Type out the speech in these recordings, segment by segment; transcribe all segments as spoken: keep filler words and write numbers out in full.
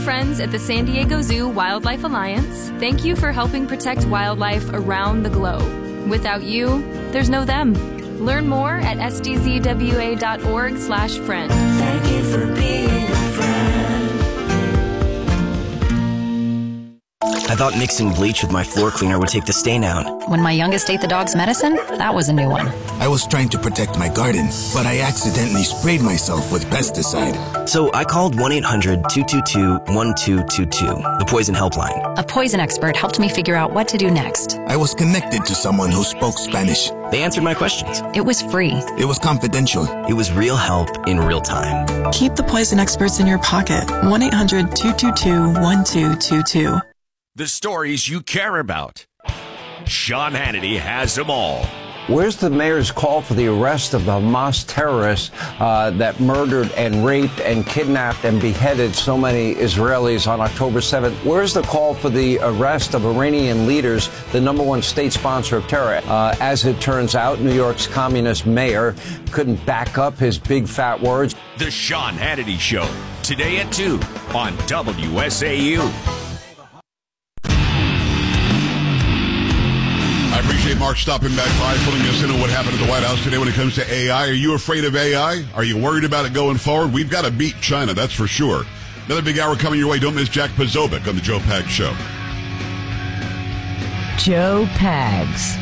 Friends at the San Diego Zoo Wildlife Alliance, thank you for helping protect wildlife around the globe. Without you, there's no them. Learn more at s d z w a dot org slash friend. Thank you for being a friend. I thought mixing bleach with my floor cleaner would take the stain out. When my youngest ate the dog's medicine, that was a new one. I was trying to protect my garden, but I accidentally sprayed myself with pesticide. So I called one eight hundred two two two one two two two, the poison helpline. A poison expert helped me figure out what to do next. I was connected to someone who spoke Spanish. They answered my questions. It was free. It was confidential. It was real help in real time. Keep the poison experts in your pocket. one eight hundred two two two one two two two. The stories you care about. Sean Hannity has them all. Where's the mayor's call for the arrest of the Hamas terrorists uh, that murdered and raped and kidnapped and beheaded so many Israelis on October seventh? Where's the call for the arrest of Iranian leaders, the number one state sponsor of terror? Uh, as it turns out, New York's communist mayor couldn't back up his big fat words. The Sean Hannity Show, today at two on W S A U. I appreciate Mark stopping back by, filling us in on what happened at the White House today when it comes to A I. Are you afraid of A I? Are you worried about it going forward? We've got to beat China, that's for sure. Another big hour coming your way. Don't miss Jack Posobiec on the Joe Pags Show. Joe Pags.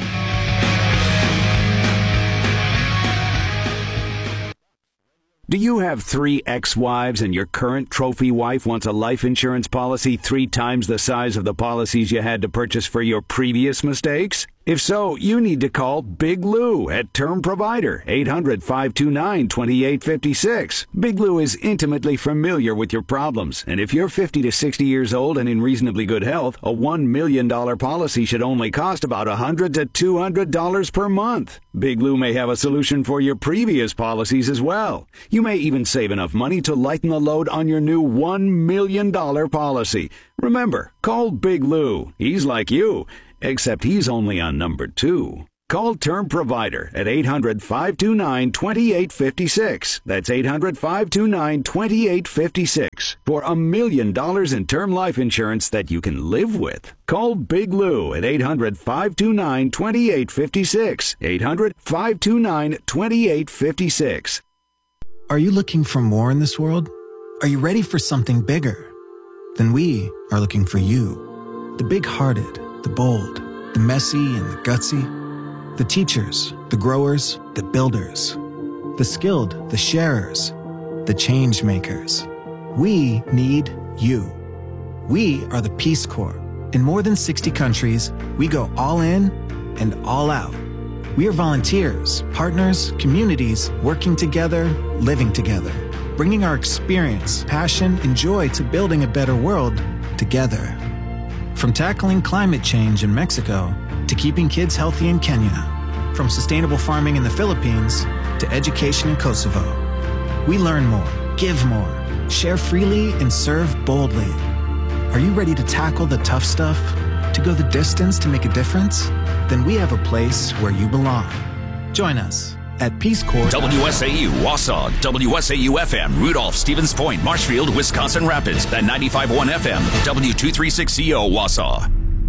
Do you have three ex-wives and your current trophy wife wants a life insurance policy three times the size of the policies you had to purchase for your previous mistakes? If so, you need to call Big Lou at Term Provider, eight hundred five two nine two eight five six. Big Lou is intimately familiar with your problems, and if you're fifty to sixty years old and in reasonably good health, a one million dollars policy should only cost about one hundred to two hundred dollars per month. Big Lou may have a solution for your previous policies as well. You may even save enough money to lighten the load on your new one million dollars policy. Remember, call Big Lou. He's like you, except he's only on number two. Call Term Provider at eight hundred five two nine two eight five six. That's eight hundred five two nine two eight five six for a million dollars in term life insurance that you can live with. Call Big Lou at eight hundred five two nine two eight five six. eight hundred five two nine two eight five six. Are you looking for more in this world? Are you ready for something bigger? Then we are looking for you. The big-hearted, the bold, the messy and the gutsy. The teachers, the growers, the builders. The skilled, the sharers, the change makers. We need you. We are the Peace Corps. In more than sixty countries, we go all in and all out. We are volunteers, partners, communities, working together, living together, bringing our experience, passion, and joy to building a better world together. From tackling climate change in Mexico to keeping kids healthy in Kenya, from sustainable farming in the Philippines to education in Kosovo. We learn more, give more, share freely, and serve boldly. Are you ready to tackle the tough stuff? To go the distance to make a difference? Then we have a place where you belong. Join us at Peace Corps. W S A U, Wausau, W S A U F M, Rudolph, Stevens Point, Marshfield, Wisconsin Rapids, and ninety-five point one F M, W two thirty-six C O, Wausau.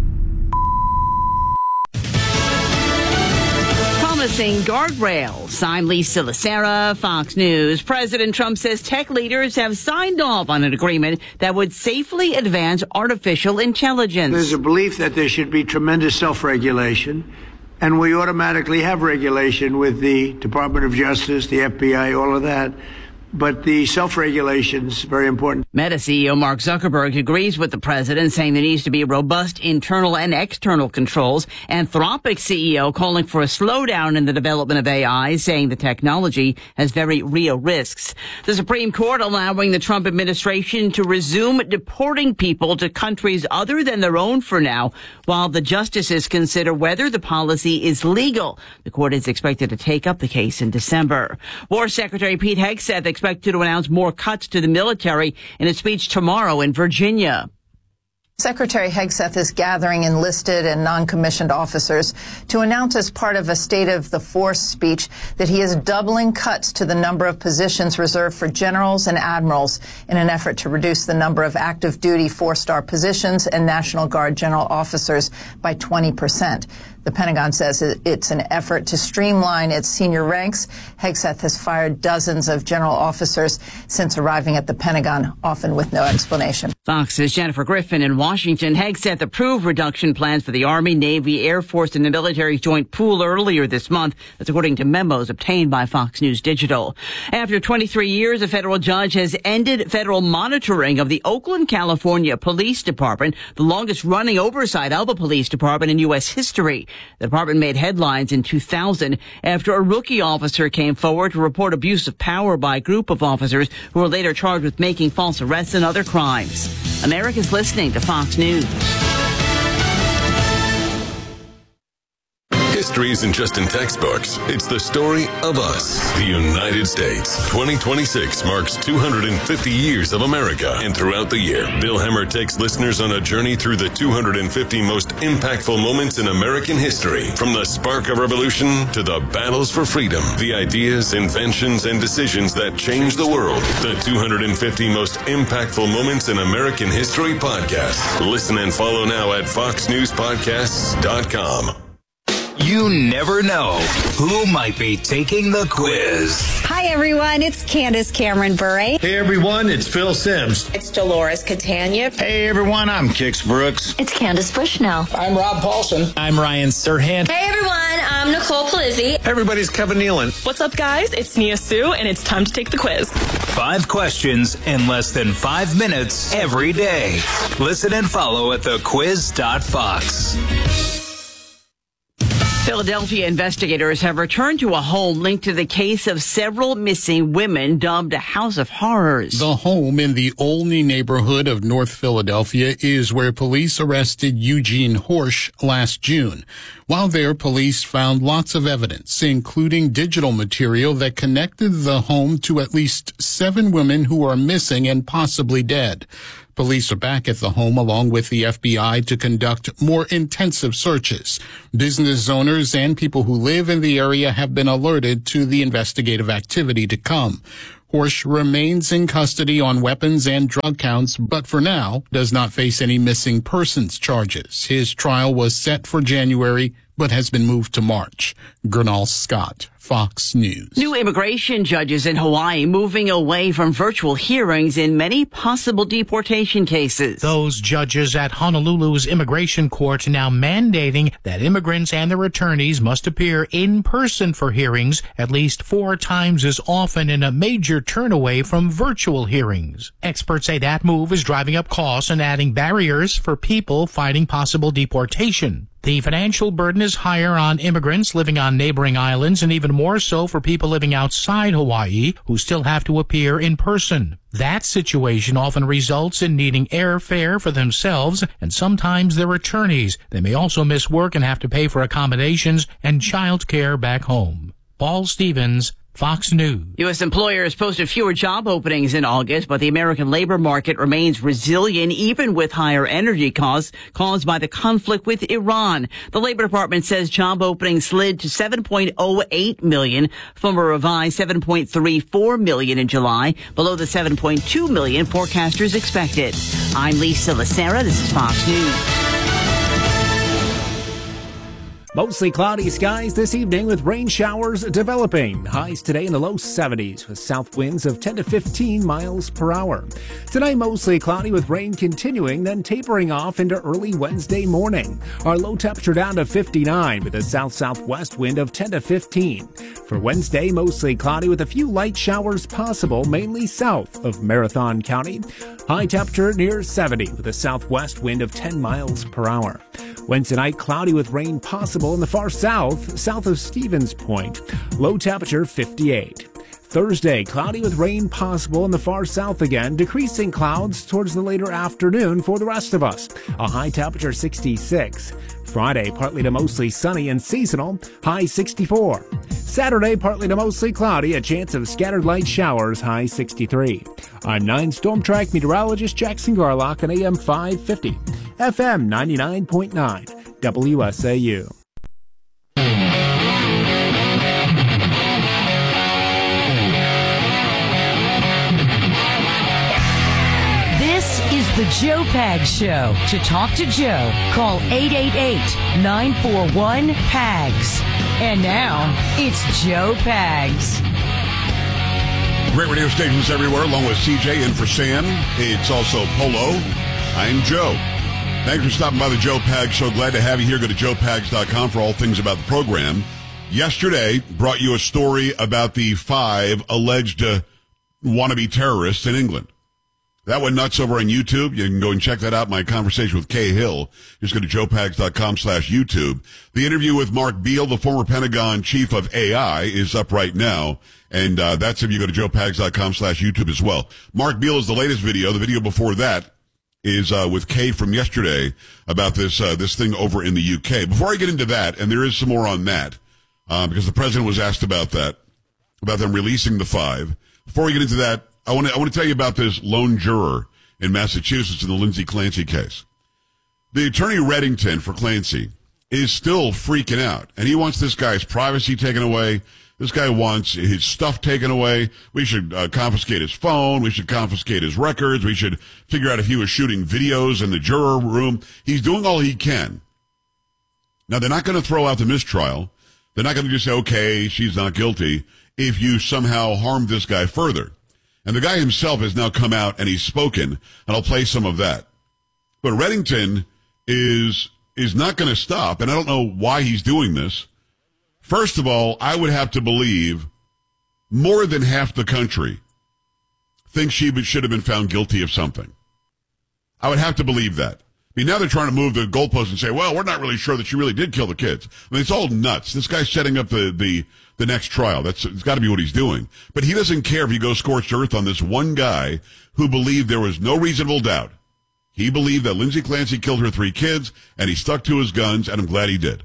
Promising guardrails. I'm Lisa Lacera, Fox News. President Trump says tech leaders have signed off on an agreement that would safely advance artificial intelligence. There's a belief that there should be tremendous self-regulation, and we automatically have regulation with the Department of Justice, the F B I, all of that. But the self-regulation is very important. Meta C E O Mark Zuckerberg agrees with the president, saying there needs to be robust internal and external controls. Anthropic C E O calling for a slowdown in the development of A I, saying the technology has very real risks. The Supreme Court allowing the Trump administration to resume deporting people to countries other than their own for now, while the justices consider whether the policy is legal. The court is expected to take up the case in December. War Secretary Pete Hegseth expected to announce more cuts to the military in a speech tomorrow in Virginia. Secretary Hegseth is gathering enlisted and non-commissioned officers to announce as part of a State of the Force speech that he is doubling cuts to the number of positions reserved for generals and admirals in an effort to reduce the number of active duty four-star positions and National Guard general officers by twenty percent. The Pentagon says it's an effort to streamline its senior ranks. Hegseth has fired dozens of general officers since arriving at the Pentagon, often with no explanation. Fox's Jennifer Griffin in Washington. Hegseth approved reduction plans for the Army, Navy, Air Force, and the military's joint pool earlier this month. That's according to memos obtained by Fox News Digital. After twenty-three years, a federal judge has ended federal monitoring of the Oakland, California Police Department, the longest-running oversight of a police department in U S history. The department made headlines in two thousand after a rookie officer came forward to report abuse of power by a group of officers who were later charged with making false arrests and other crimes. America's listening to Fox News. History isn't just in textbooks. It's the story of us, the United States. twenty twenty-six marks two hundred fifty years of America. And throughout the year, Bill Hemmer takes listeners on a journey through the two hundred fifty most impactful moments in American history. From the spark of revolution to the battles for freedom, the ideas, inventions, and decisions that changed the world. The two hundred fifty most impactful moments in American history podcast. Listen and follow now at fox news podcasts dot com. You never know who might be taking the quiz. Hi, everyone. It's Candace Cameron Bure. Hey, everyone. It's Phil Sims. It's Dolores Catania. Hey, everyone. I'm Kix Brooks. It's Candace Bushnell. I'm Rob Paulson. I'm Ryan Serhant. Hey, everyone. I'm Nicole Palizzi. Everybody's Kevin Nealon. What's up, guys? It's Nia Sue, and it's time to take the quiz. Five questions in less than five minutes every day. Listen and follow at the quiz dot fox. Philadelphia investigators have returned to a home linked to the case of several missing women dubbed a House of Horrors. The home in the Olney neighborhood of North Philadelphia is where police arrested Eugene Horsch last June. While there, police found lots of evidence, including digital material that connected the home to at least seven women who are missing and possibly dead. Police are back at the home along with the F B I to conduct more intensive searches. Business owners and people who live in the area have been alerted to the investigative activity to come. Horsch remains in custody on weapons and drug counts, but for now does not face any missing persons charges. His trial was set for January, but has been moved to March. Gernal Scott, Fox News. New immigration judges in Hawaii moving away from virtual hearings in many possible deportation cases. Those judges at Honolulu's immigration court now mandating that immigrants and their attorneys must appear in person for hearings at least four times as often, in a major turn away from virtual hearings. Experts say that move is driving up costs and adding barriers for people fighting possible deportation. The financial burden is higher on immigrants living on neighboring islands and even more so for people living outside Hawaii who still have to appear in person. That situation often results in needing airfare for themselves and sometimes their attorneys. They may also miss work and have to pay for accommodations and child care back home. Paul Stevens, Fox News. U S employers posted fewer job openings in August, but the American labor market remains resilient even with higher energy costs caused by the conflict with Iran. The Labor Department says job openings slid to seven point oh eight million from a revised seven point three four million in July, below the seven point two million forecasters expected. I'm Lisa Lacera. This is Fox News. Mostly cloudy skies this evening with rain showers developing. Highs today in the low seventies with south winds of ten to fifteen miles per hour. Tonight mostly cloudy with rain continuing, then tapering off into early Wednesday morning. Our low temperature down to fifty-nine with a south-southwest wind of ten to fifteen. For Wednesday, mostly cloudy with a few light showers possible, mainly south of Marathon County. High temperature near seventy with a southwest wind of ten miles per hour. Wednesday night, cloudy with rain possible in the far south, south of Stevens Point. Low temperature fifty-eight. Thursday, cloudy with rain possible in the far south again, decreasing clouds towards the later afternoon for the rest of us. A high temperature sixty-six. Friday, partly to mostly sunny and seasonal, high sixty-four. Saturday, partly to mostly cloudy, a chance of scattered light showers, high sixty-three. I'm nine Storm Track meteorologist Jackson Garlock on A M five fifty. F M ninety-nine point nine, W S A U. This is the Joe Pags Show. To talk to Joe, call eight eight eight, nine four one, P A G S. And now, it's Joe Pags. Great radio stations everywhere, along with C J in for Sam. It's also Polo. I'm Joe. Thanks for stopping by the Joe Pags Show. Glad to have you here. Go to joe pags dot com for all things about the program. Yesterday, brought you a story about the five alleged uh, wannabe terrorists in England. That went nuts over on YouTube. You can go and check that out, my conversation with Kay Hill. Just go to joe pags dot com slash YouTube. The interview with Mark Beale, the former Pentagon chief of A I, is up right now. And uh, that's if you go to joe pags dot com slash YouTube as well. Mark Beale is the latest video. The video before that is uh, with Kay from yesterday about this uh, this thing over in the U K. Before I get into that, and there is some more on that, uh, because the president was asked about that, about them releasing the five. Before we get into that, I want to I want to tell you about this lone juror in Massachusetts in the Lindsay Clancy case. The attorney Reddington for Clancy is still freaking out, and he wants this guy's privacy taken away. This guy wants his stuff taken away. We should uh, confiscate his phone. We should confiscate his records. We should figure out if he was shooting videos in the juror room. He's doing all he can. Now, they're not going to throw out the mistrial. They're not going to just say, okay, she's not guilty, if you somehow harmed this guy further. And the guy himself has now come out and he's spoken, and I'll play some of that. But Reddington is is not going to stop, and I don't know why he's doing this. First of all, I would have to believe more than half the country thinks she should have been found guilty of something. I would have to believe that. I mean, now they're trying to move the goalposts and say, well, we're not really sure that she really did kill the kids. I mean, it's all nuts. This guy's setting up the, the, the next trial. That's, it's got to be what he's doing. But he doesn't care if he goes scorched earth on this one guy who believed there was no reasonable doubt. He believed that Lindsay Clancy killed her three kids, and he stuck to his guns, and I'm glad he did.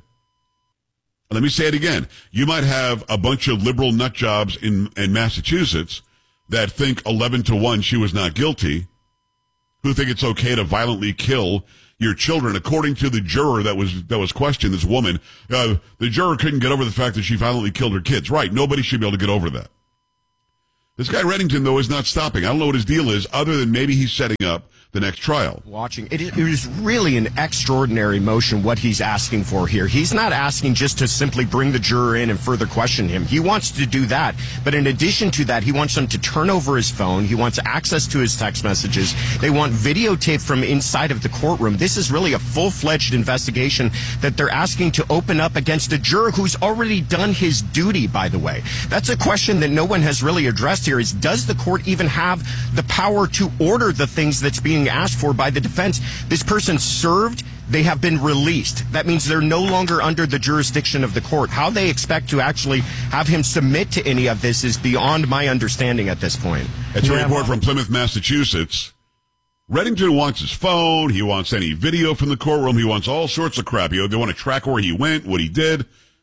Let me say it again. You might have a bunch of liberal nut jobs in, in Massachusetts that think eleven to one she was not guilty, who think it's okay to violently kill your children. According to the juror that was that was questioned, this woman, uh, the juror couldn't get over the fact that she violently killed her kids. Right, nobody should be able to get over that. This guy Reddington, though, is not stopping. I don't know what his deal is, other than maybe he's setting up the next trial. Watching it, it is really an extraordinary motion what he's asking for here. He's not asking just to simply bring the juror in and further question him. He wants to do that, but in addition to that, he wants them to turn over his phone. He wants access to his text messages. They want videotape from inside of the courtroom. This is really a full-fledged investigation that they're asking to open up against a juror who's already done his duty, by the way. That's a question that no one has really addressed here, is does the court even have the power to order the things that's being asked for by the defense? This person served, they have been released. That means they're no longer under the jurisdiction of the court. How they expect to actually have him submit to any of this is beyond my understanding at this point. It's a report from Plymouth, Massachusetts. Reddington wants his phone. He wants any video from the courtroom. He wants all sorts of crap. They want to track where he went, what he did.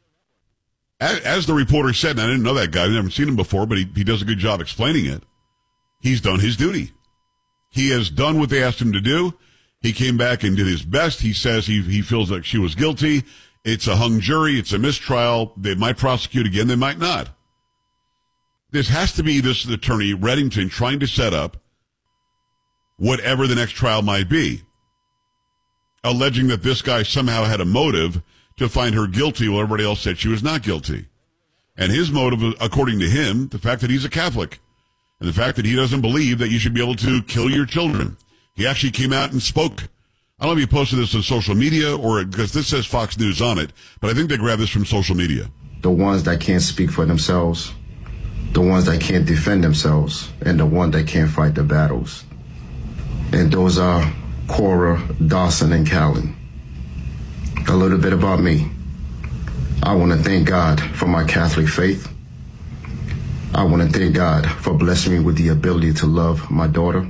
As the reporter said, and I didn't know that guy, I've never seen him before, but he, he does a good job explaining it. He's done his duty. He has done what they asked him to do. He came back and did his best. He says he he feels like she was guilty. It's a hung jury. It's a mistrial. They might prosecute again. They might not. This has to be this attorney, Reddington, trying to set up whatever the next trial might be, alleging that this guy somehow had a motive to find her guilty while everybody else said she was not guilty. And his motive, according to him, the fact that he's a Catholic, and the fact that he doesn't believe that you should be able to kill your children. He actually came out and spoke. I don't know if he posted this on social media or because this says Fox News on it, but I think they grabbed this from social media. The ones that can't speak for themselves, the ones that can't defend themselves, and the one that can't fight the battles. And those are Cora, Dawson, and Callan. A little bit about me. I want to thank God for my Catholic faith. I want to thank God for blessing me with the ability to love my daughter.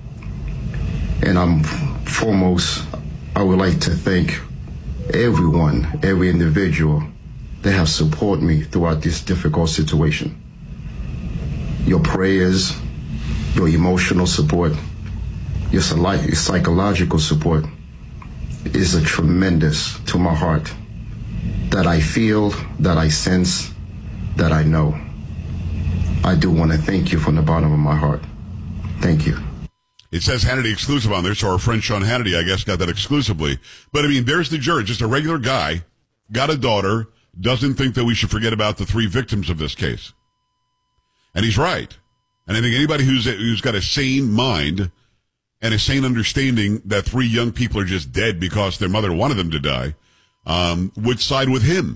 And I'm foremost, I would like to thank everyone, every individual that have supported me throughout this difficult situation. Your prayers, your emotional support, your psychological support is a tremendous to my heart that I feel, that I sense, that I know. I do want to thank you from the bottom of my heart. Thank you. It says Hannity exclusive on there, so our friend Sean Hannity, I guess, got that exclusively. But, I mean, there's the juror, just a regular guy, got a daughter, doesn't think that we should forget about the three victims of this case. And he's right. And I think anybody who's who's got a sane mind and a sane understanding that three young people are just dead because their mother wanted them to die um, would side with him.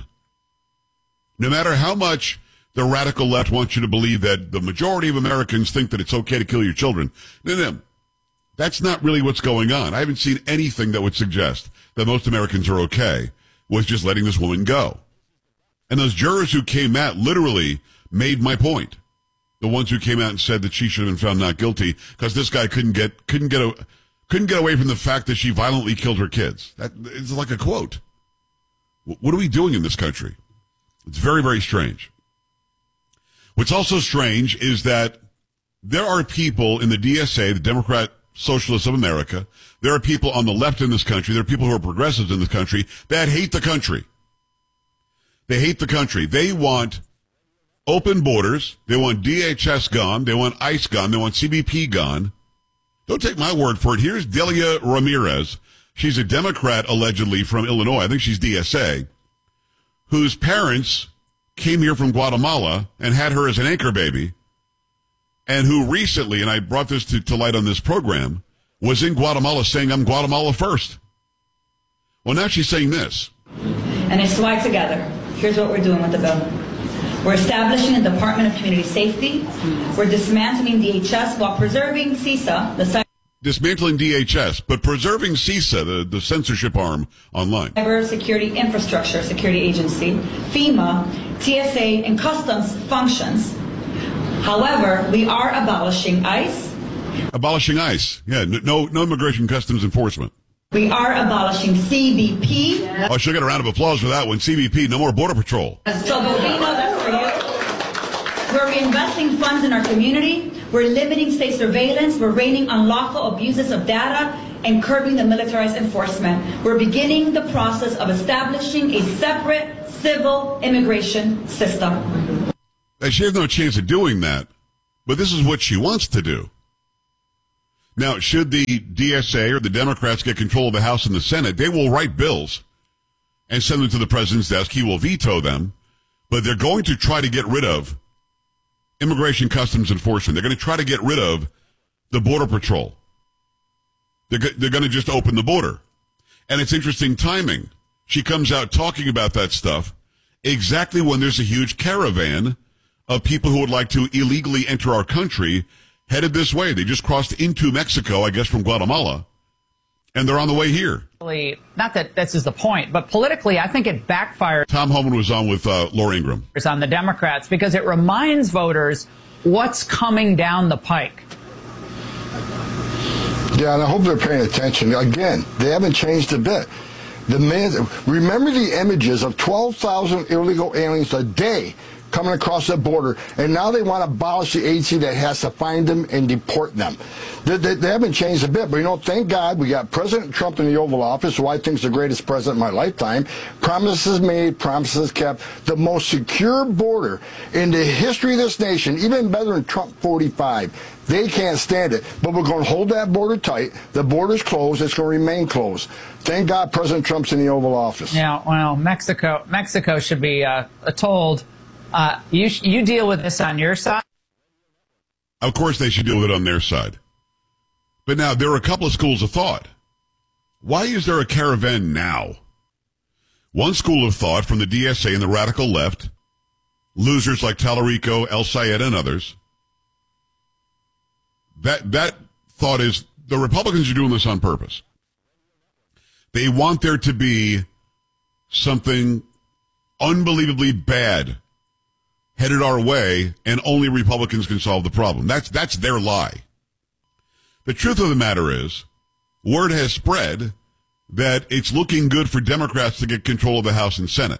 No matter how much the radical left wants you to believe that the majority of Americans think that it's okay to kill your children. No, no. That's not really what's going on. I haven't seen anything that would suggest that most Americans are okay with just letting this woman go. And those jurors who came out literally made my point. The ones who came out and said that she should have been found not guilty because this guy couldn't get couldn't get a, couldn't get away from the fact that she violently killed her kids. That it's like a quote. What are we doing in this country? It's very, very strange. What's also strange is that there are people in the D S A, the Democrat Socialists of America, there are people on the left in this country, there are people who are progressives in this country that hate the country. They hate the country. They want open borders. They want D H S gone. They want ICE gone. They want C B P gone. Don't take my word for it. Here's Delia Ramirez. She's a Democrat, allegedly, from Illinois. I think she's D S A, whose parents came here from Guatemala and had her as an anchor baby, and who recently, and I brought this to, to light on this program, was in Guatemala saying, I'm Guatemala first. Well, now she's saying this. And it's why together, here's what we're doing with the bill. We're establishing a Department of Community Safety. We're dismantling D H S while preserving CISA, the Dismantling D H S, but preserving CISA, the, the censorship arm online. Cyber Security Infrastructure Security Agency, FEMA, T S A, and Customs functions. However, we are abolishing ICE. Abolishing ICE. Yeah, no, no immigration customs enforcement. We are abolishing C B P. Oh, she'll get a round of applause for that one. C B P, no more Border Patrol. So Bovino, that's for you. We're reinvesting funds in our community. We're limiting state surveillance. We're reining unlawful abuses of data and curbing the militarized enforcement. We're beginning the process of establishing a separate civil immigration system. She has no chance of doing that, but this is what she wants to do. Now, should the D S A or the Democrats get control of the House and the Senate, they will write bills and send them to the president's desk. He will veto them, but they're going to try to get rid of Immigration Customs Enforcement. They're going to try to get rid of the Border Patrol. They're, they're going to just open the border. And it's interesting timing. She comes out talking about that stuff exactly when there's a huge caravan of people who would like to illegally enter our country headed this way. They just crossed into Mexico, I guess, from Guatemala, and they're on the way here. Not that this is the point, but politically, I think it backfires. Tom Homan was on with uh, Laura Ingraham. On the Democrats because it reminds voters what's coming down the pike. Yeah, and I hope they're paying attention. Again, they haven't changed a bit. The man, remember the images of twelve thousand illegal aliens a day coming across the border, and now they want to abolish the agency that has to find them and deport them. They, they, they haven't changed a bit, but you know, thank God we got President Trump in the Oval Office, who I think is the greatest president of my lifetime. Promises made, promises kept. The most secure border in the history of this nation, even better than Trump forty-five. They can't stand it, but we're going to hold that border tight. The border's closed. It's going to remain closed. Thank God President Trump's in the Oval Office. Yeah, well, Mexico, Mexico should be uh, told, uh, you you deal with this on your side. Of course they should deal with it on their side. But now, there are a couple of schools of thought. Why is there a caravan now? One school of thought from the D S A and the radical left, losers like Tallarico, El Sayed, and others, that that thought is the Republicans are doing this on purpose. They want there to be something unbelievably bad headed our way, and only Republicans can solve the problem. That's that's their lie. The truth of the matter is, word has spread that it's looking good for Democrats to get control of the House and Senate.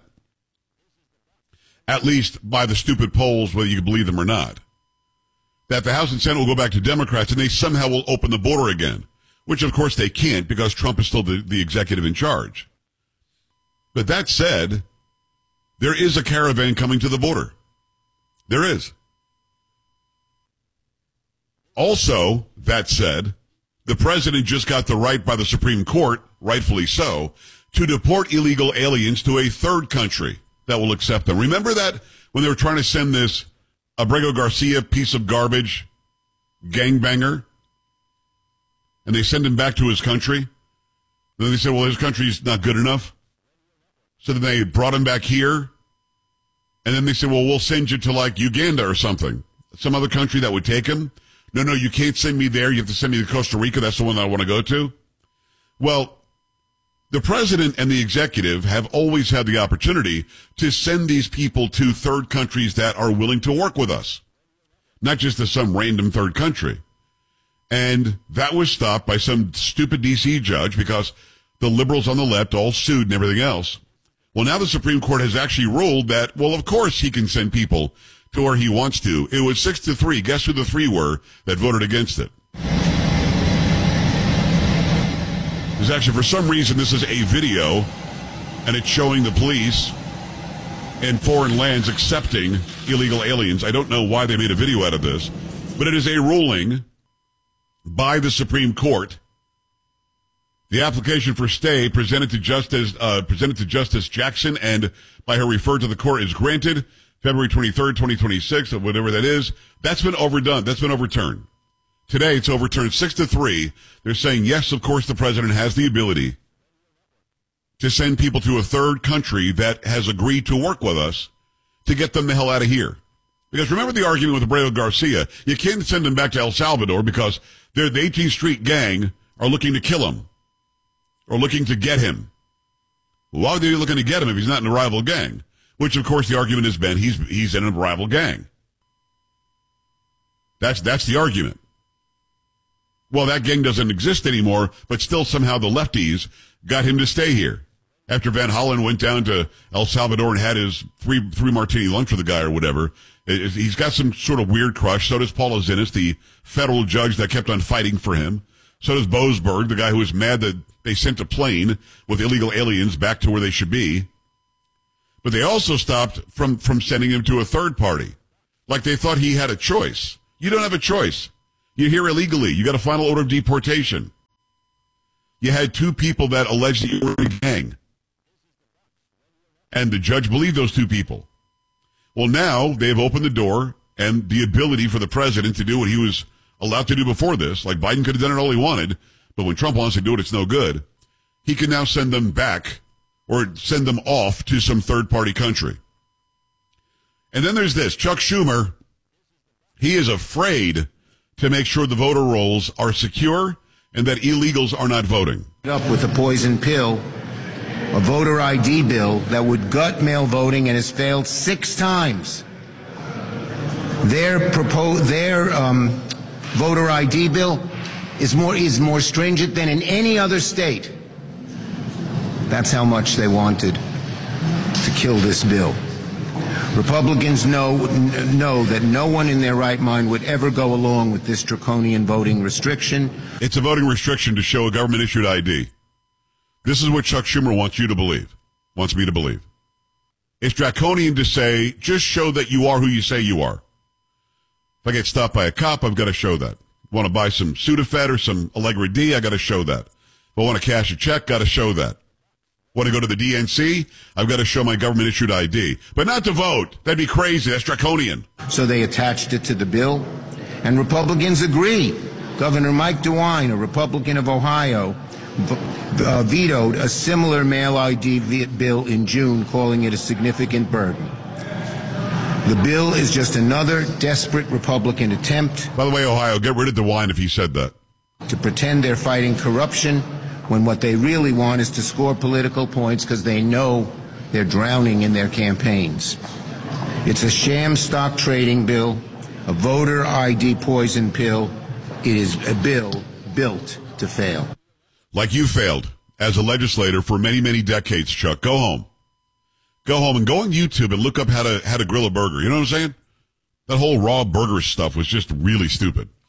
At least by the stupid polls, whether you believe them or not. That the House and Senate will go back to Democrats and they somehow will open the border again. which of course they can't because Trump is still the, the executive in charge. But that said, there is a caravan coming to the border. There is. Also, that said, the president just got the right by the Supreme Court, rightfully so, to deport illegal aliens to a third country that will accept them. Remember that when they were trying to send this Abrego Garcia piece of garbage gangbanger, and they send him back to his country? Then they said, well, his country's not good enough. So then they brought him back here. And then they said, well, we'll send you to like Uganda or something. Some other country that would take him. No, no, you can't send me there. You have to send me to Costa Rica. That's the one that I want to go to. Well, the president and the executive have always had the opportunity to send these people to third countries that are willing to work with us. Not just to some random third country. And that was stopped by some stupid D C judge because the liberals on the left all sued and everything else. Well, now the Supreme Court has actually ruled that, well, of course he can send people to where he wants to. It was six to three. Guess who the three were that voted against it? There's actually, for some reason, this is a video, and it's showing the police in foreign lands accepting illegal aliens. I don't know why they made a video out of this, but it is a ruling by the Supreme Court. The application for stay presented to Justice uh, presented to Justice Jackson and by her referred to the court is granted February twenty-third, twenty twenty-six, or whatever that is. That's been overdone. That's been overturned. Today it's overturned six to three. They're saying, yes, of course, the president has the ability to send people to a third country that has agreed to work with us to get them the hell out of here. Because remember the argument with Abrego Garcia. You can't send them back to El Salvador because they're the eighteenth Street gang are looking to kill him. Or looking to get him. Well, why would they be looking to get him if he's not in a rival gang? Which, of course, the argument has been he's he's in a rival gang. That's that's the argument. Well, that gang doesn't exist anymore, but still somehow the lefties got him to stay here. After Van Hollen went down to El Salvador and had his three three martini lunch with the guy or whatever, he's got some sort of weird crush. So does Paul Azinis, the federal judge that kept on fighting for him. So does Boasberg, the guy who was mad that they sent a plane with illegal aliens back to where they should be. But they also stopped from, from sending him to a third party. Like they thought he had a choice. You don't have a choice. You're here illegally. You got a final order of deportation. You had two people that alleged that you were in a gang. And the judge believed those two people. Well, now they've opened the door and the ability for the president to do what he was allowed to do before this. Like Biden could have done it all he wanted, but when Trump wants to do it, it's no good. He can now send them back or send them off to some third-party country. And then there's this. Chuck Schumer, he is afraid to make sure the voter rolls are secure and that illegals are not voting. Up with a poison pill, a voter I D bill that would gut mail voting and has failed six times. Their propo- their um, voter I D bill is more is more stringent than in any other state. That's how much they wanted to kill this bill. Republicans know know that no one in their right mind would ever go along with this draconian voting restriction. It's a voting restriction to show a government-issued I D. This is what Chuck Schumer wants you to believe, wants me to believe. It's draconian to say, just show that you are who you say you are. If I get stopped by a cop, I've got to show that. Want to buy some Sudafed or some Allegra D, I got to show that. If I want to cash a check, got to show that. Want to go to the D N C, I've got to show my government-issued I D. But not to vote. That'd be crazy. That's draconian. So they attached it to the bill, and Republicans agree. Governor Mike DeWine, a Republican of Ohio, uh, vetoed a similar mail I D bill in June, calling it a significant burden. The bill is just another desperate Republican attempt. By the way, Ohio, get rid of DeWine if he said that. To pretend they're fighting corruption when what they really want is to score political points because they know they're drowning in their campaigns. It's a sham stock trading bill, a voter I D poison pill. It is a bill built to fail. Like you failed as a legislator for many, many decades, Chuck. Go home. Go home and go on YouTube and look up how to how to grill a burger. You know what I'm saying? That whole raw burger stuff was just really stupid.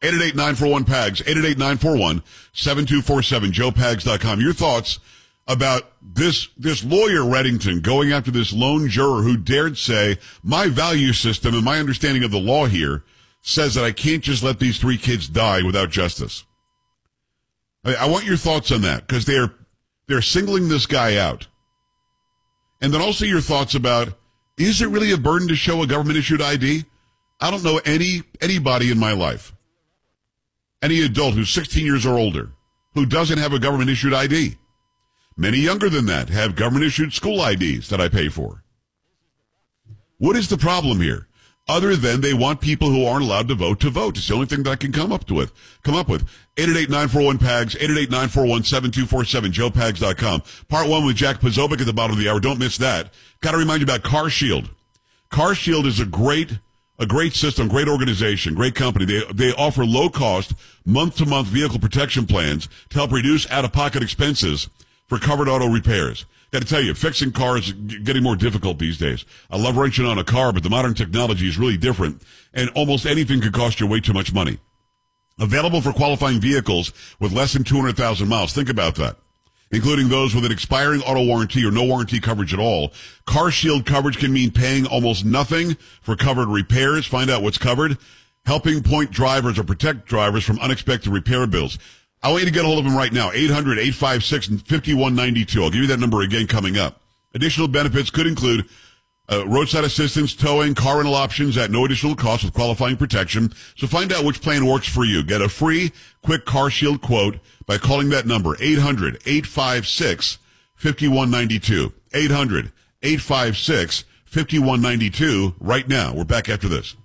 eight eight eight, nine four one, P A G S, eight eight eight, nine four one, seven two four seven, joe pags dot com. Your thoughts about this this lawyer Reddington going after this lone juror who dared say, my value system and my understanding of the law here says that I can't just let these three kids die without justice. I, I want your thoughts on that, because they're they're singling this guy out. And then also your thoughts about, is it really a burden to show a government-issued I D? I don't know any anybody in my life, any adult who's sixteen years or older, who doesn't have a government-issued I D. Many younger than that have government-issued school I Ds that I pay for. What is the problem here? Other than they want people who aren't allowed to vote to vote. It's the only thing that I can come up with. Come up with. eight eight eight, nine four one, P A G S, eight eight eight, nine four one, seven two four seven, joe pags dot com. Part one with Jack Posobiec at the bottom of the hour. Don't miss that. Got to remind you about CarShield. CarShield is a great, a great system, great organization, great company. They they offer low-cost, month-to-month vehicle protection plans to help reduce out-of-pocket expenses for covered auto repairs. Got to tell you, fixing cars is getting more difficult these days. I love wrenching on a car, but the modern technology is really different, and almost anything could cost you way too much money. Available for qualifying vehicles with less than two hundred thousand miles. Think about that. Including those with an expiring auto warranty or no warranty coverage at all. CarShield coverage can mean paying almost nothing for covered repairs. Find out what's covered. Helping point drivers or protect drivers from unexpected repair bills. I want you to get a hold of them right now. eight hundred, eight five six, five one nine two. I'll give you that number again coming up. Additional benefits could include uh, roadside assistance, towing, car rental options at no additional cost with qualifying protection. So find out which plan works for you. Get a free, quick CarShield quote by calling that number, eight hundred, eight five six, five one nine two. eight hundred, eight five six, five one nine two right now. We're back after this.